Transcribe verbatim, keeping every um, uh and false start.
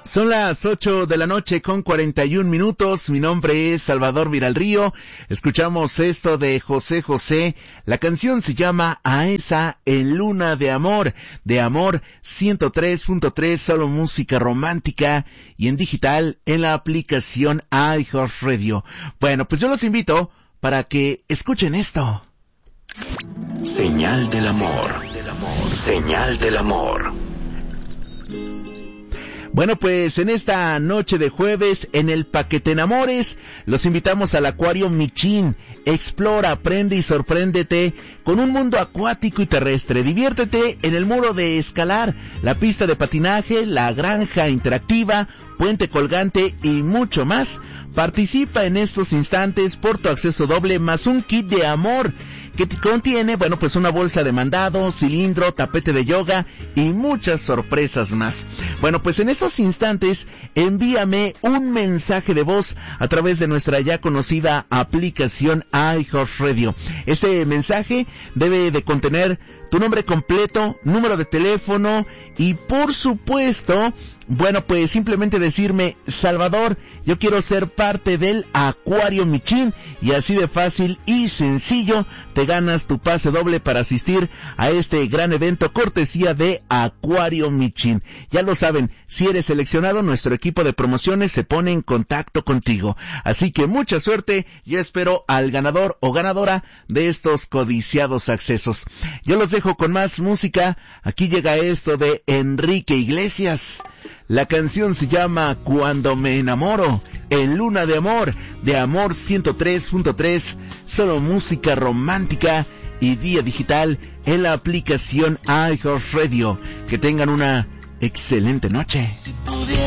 Son las ocho de la noche con cuarenta y un minutos. Mi nombre es Salvador Viralrío. Escuchamos esto de José José. La canción se llama A esa en Luna de Amor. De Amor ciento tres punto tres, solo música romántica y en digital en la aplicación iHeartRadio. Bueno, pues yo los invito para que escuchen esto. Señal del amor. Señal del amor. Bueno, pues en esta noche de jueves, en el Paquete Enamores, los invitamos al Acuario Michin. Explora, aprende y sorpréndete con un mundo acuático y terrestre. Diviértete en el muro de escalar, la pista de patinaje, la granja interactiva, puente colgante y mucho más. Participa en estos instantes por tu acceso doble más un kit de amor que contiene, bueno, pues una bolsa de mandado, cilindro, tapete de yoga y muchas sorpresas más. Bueno, pues en estos instantes envíame un mensaje de voz a través de nuestra ya conocida aplicación iHeartRadio. Este mensaje debe de contener tu nombre completo, número de teléfono y por supuesto, bueno, pues simplemente decirme: Salvador, yo quiero ser parte del Acuario Michin, y así de fácil y sencillo te ganas tu pase doble para asistir a este gran evento cortesía de Acuario Michin. Ya lo saben, si eres seleccionado, nuestro equipo de promociones se pone en contacto contigo. Así que mucha suerte, yo espero al ganador o ganadora de estos codiciados accesos. Yo los dejo con más música. Aquí llega esto de Enrique Iglesias. La canción se llama Cuando me enamoro, en Luna de Amor, de Amor ciento tres punto tres, solo música romántica y vía digital en la aplicación iHeartRadio. Que tengan una excelente noche. Si